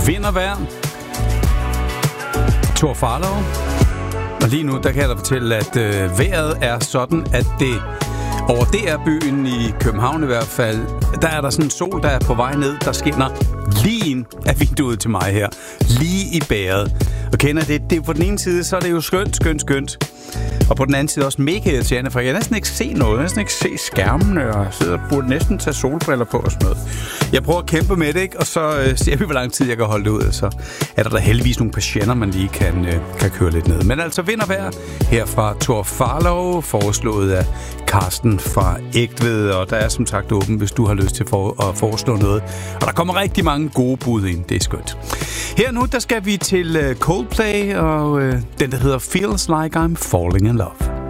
Vintervejr. Thor Farlov. Og lige nu, der kan jeg da fortælle, at vejret er sådan, at det over DR-byen i København i hvert fald, der er der sådan en sol, der er på vej ned, der skinner lige ind af vinduet til mig her. Lige i bæret. Og kender det på den ene side, så er det jo skønt. Og på den anden side også mega irriterende, for jeg kan næsten ikke se noget. Jeg kan næsten ikke se skærmene, og sidder og burde næsten tage solbriller på og sådan noget. Jeg prøver at kæmpe med det, ikke? Og så ser vi, hvor lang tid jeg kan holde det ud. Så er der heldigvis nogle patienter, man lige kan køre lidt ned. Men altså vintervejr her fra Thor Farlov, foreslået af Carsten fra Egtved. Og der er som sagt åben, hvis du har lyst til at foreslå noget. Og der kommer rigtig mange gode bud ind. Det er skønt. Her nu, der skal vi til Coldplay, og den, der hedder Feels Like I'm Falling in Love.